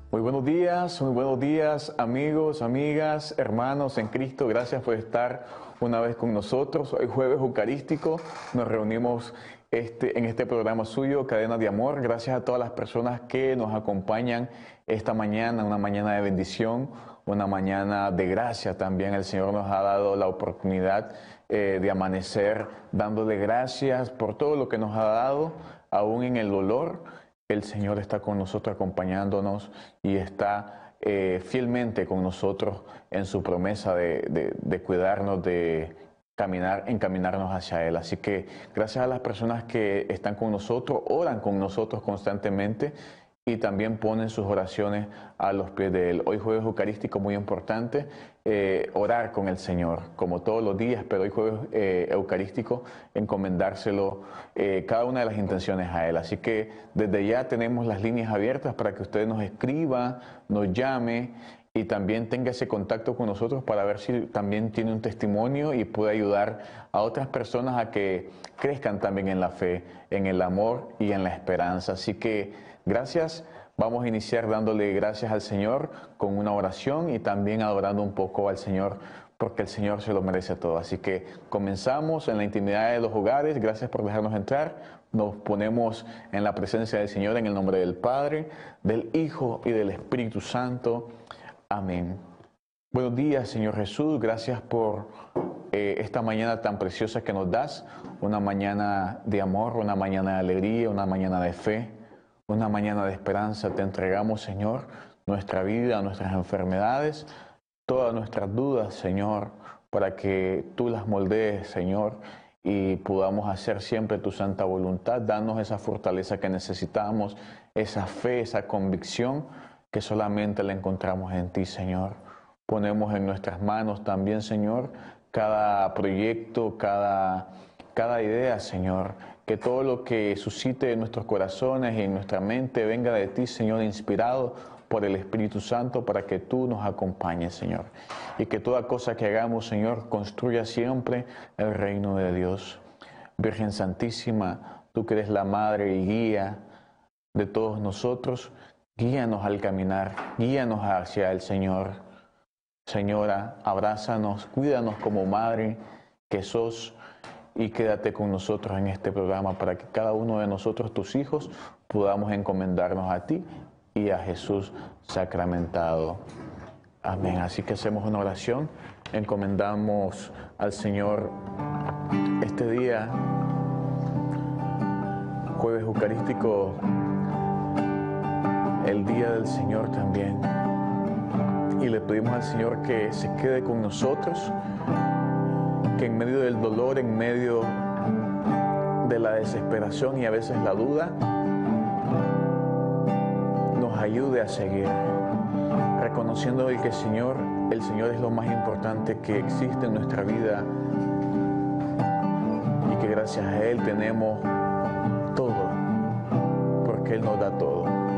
Muy buenos días amigos, amigas, hermanos en Cristo. Gracias por estar una vez con nosotros. Hoy jueves eucarístico nos reunimos en este programa suyo, Cadena de Amor. Gracias a todas las personas que nos acompañan esta mañana, una mañana de bendición, una mañana de gracia también. El Señor nos ha dado la oportunidad de amanecer dándole gracias por todo lo que nos ha dado, aún en el dolor. El Señor está con nosotros acompañándonos y está fielmente con nosotros en su promesa de cuidarnos, de encaminarnos hacia Él. Así que gracias a las personas que están con nosotros, oran con nosotros constantemente y también ponen sus oraciones a los pies de Él. Hoy jueves eucarístico muy importante, orar con el Señor, como todos los días, pero hoy jueves eucarístico, encomendárselo cada una de las intenciones a Él. Así que desde ya tenemos las líneas abiertas para que usted nos escriba, nos llame y también tenga ese contacto con nosotros para ver si también tiene un testimonio y puede ayudar a otras personas a que crezcan también en la fe, en el amor y en la esperanza. Así que gracias. Vamos a iniciar dándole gracias al Señor con una oración y también adorando un poco al Señor, porque el Señor se lo merece todo. Así que comenzamos en la intimidad de los hogares. Gracias por dejarnos entrar. Nos ponemos en la presencia del Señor en el nombre del Padre, del Hijo y del Espíritu Santo. Amén. Buenos días, Señor Jesús. Gracias por esta mañana tan preciosa que nos das. Una mañana de amor, una mañana de alegría, una mañana de fe. Una mañana de esperanza. Te entregamos, Señor, nuestra vida, nuestras enfermedades, todas nuestras dudas, Señor, para que tú las moldees, Señor, y podamos hacer siempre tu santa voluntad. Danos esa fortaleza que necesitamos, esa fe, esa convicción que solamente la encontramos en ti, Señor. Ponemos en nuestras manos también, Señor, cada proyecto, cada idea, Señor. Que todo lo que suscite en nuestros corazones y en nuestra mente venga de ti, Señor, inspirado por el Espíritu Santo para que tú nos acompañes, Señor. Y que toda cosa que hagamos, Señor, construya siempre el reino de Dios. Virgen Santísima, tú que eres la madre y guía de todos nosotros, guíanos al caminar, guíanos hacia el Señor. Señora, abrázanos, cuídanos como madre que sos. Y quédate con nosotros en este programa para que cada uno de nosotros, tus hijos, podamos encomendarnos a ti y a Jesús sacramentado. Amén. Así que hacemos una oración, encomendamos al Señor este día, jueves eucarístico, el día del Señor también. Y le pedimos al Señor que se quede con nosotros, que en medio del dolor, en medio de la desesperación y a veces la duda, nos ayude a seguir, reconociendo que el Señor es lo más importante que existe en nuestra vida y que gracias a Él tenemos todo, porque Él nos da todo.